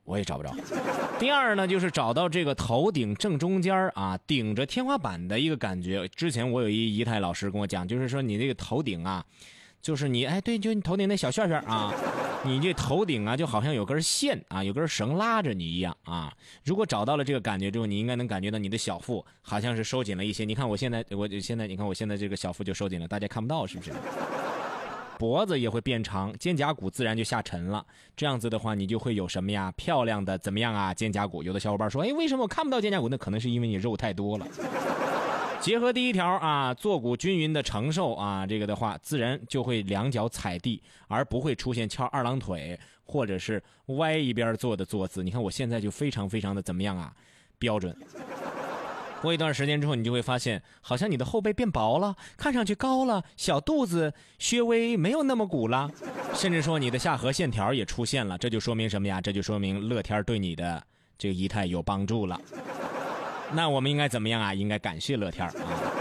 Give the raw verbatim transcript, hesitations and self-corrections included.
我也找不着。第二呢，就是找到这个头顶正中间啊，顶着天花板的一个感觉。之前我有一仪态老师跟我讲，就是说你这个头顶啊，就是你哎对，就你头顶那小旋旋啊，你这头顶啊就好像有根线啊，有根绳拉着你一样啊。如果找到了这个感觉之后，你应该能感觉到你的小腹好像是收紧了一些。你看我现在，我现在你看我现在这个小腹就收紧了，大家看不到是不是？脖子也会变长，肩胛骨自然就下沉了。这样子的话，你就会有什么呀？漂亮的怎么样啊？肩胛骨。有的小伙伴说，哎，为什么我看不到肩胛骨？那可能是因为你肉太多了。结合第一条啊，坐骨均匀的承受啊，这个的话，自然就会两脚踩地，而不会出现翘二郎腿或者是歪一边坐的坐姿。你看我现在就非常非常的怎么样啊？标准。过一段时间之后，你就会发现好像你的后背变薄了，看上去高了，小肚子稍微没有那么鼓了，甚至说你的下颌线条也出现了。这就说明什么呀？这就说明乐天对你的这个仪态有帮助了。那我们应该怎么样啊？应该感谢乐天啊。